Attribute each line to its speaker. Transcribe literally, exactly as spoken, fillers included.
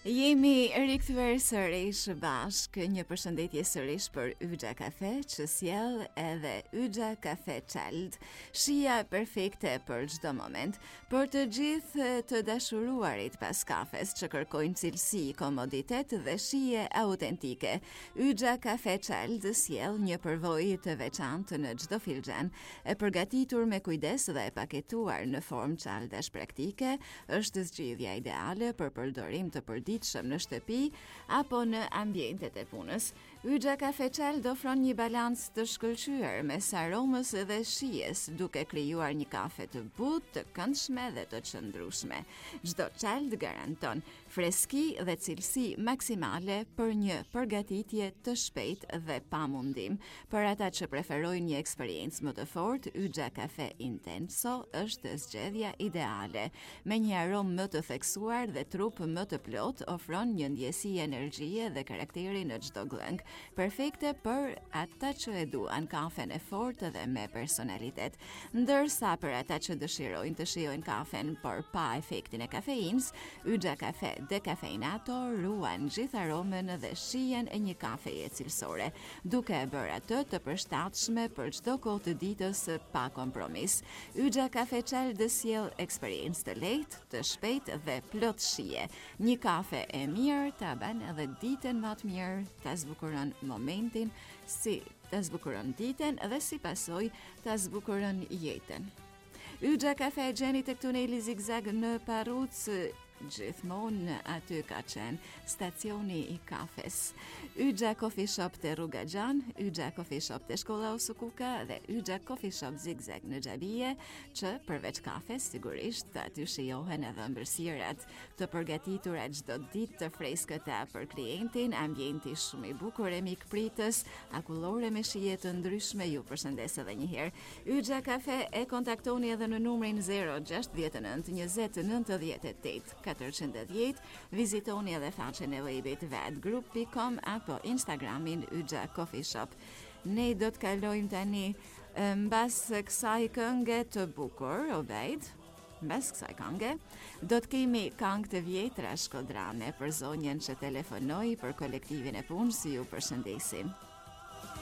Speaker 1: Jemi rikthyer sërish bashk, një përshëndetje sërish për Yxha Kafe që sjell edhe Yxha Kafe Child, shija perfekte për çdo moment, për të gjithë të dashuruarit pas kafes që kërkojnë cilësi, komoditet dhe shije autentike. Yxha Kafe Child sjell një përvojë të veçantë në çdo filxhan, e përgatitur me kujdes dhe e paketuar në formë çaldash praktike, është zgjidhja ideale për përdorim të përditshëm në shtëpi apo në ambientet e punës. Yxha Kafe Child ofron një balancë të shkëlqyer mes aromës dhe shijes, duke krijuar një kafe të butë, të këndshme dhe të qëndrueshme. Çdo child garanton freski dhe cilësi maksimale për një përgatitje të shpejtë dhe pa mundim. Për ata që preferojnë një eksperiencë më të fortë, Yxha Kafe Intenso është zgjedhja ideale. Me një aromë më të theksuar dhe trup më të plot, ofron një ndjesi energjie dhe karakteri në çdo glëng, perfekte për ata që e duan kafen e fortë dhe me personalitet. Ndërsa për ata që dëshirojnë të shijojnë kafen por pa efektin e kafeinës, Yxha Kafe Decafeinato ruan gjithë aromën dhe shijen e një kafeje cilësore, duke e bërë atë të përshtatshme për çdo kohë të ditës pa kompromis. Yxha Kafe Child sjell eksperiencë të lehtë, të shpejtë dhe plot shije. Një kafe e mirë ta bën edhe ditën më të mirë, ta zbukuron momentin, si ta zbukuron ditën dhe si pasojë ta zbukuron jetën. Yxha Kafe gjeni tek tuneli Zigzag në Parrucë, gjithmonë aty ka qenë stacioni i kafes. Yxha Coffee Shop te Rruga Gjan, Yxha Coffee Shop te Shkolla Usukuka dhe Yxha Coffee Shop Zigzag në Xhabije, që përveç kafes sigurisht aty shijohen edhe ëmbëlsirat të përgatitura çdo ditë të freskëta për klientin, ambienti shumë i bukur e mikpritës, akullore me shije të ndryshme. Ju përshëndes edhe një herë. Yxha Kafe e kontaktoni edhe në numrin zero gjasht nëntë njëzet nëntëdhjetë e tetë katërqind e dhjetë, vizitoni edhe faqen e webit vadgroup dot com apo Instagramin Yxha Coffee Shop. Ne do të kalojmë tani mbas kësaj këngë të bukur, Obeid. Mbas kësaj këngë do të kemi këngë të vjetra shkodrane për zonjën që telefonoi për kolektivin e punës. Ju përshëndesim.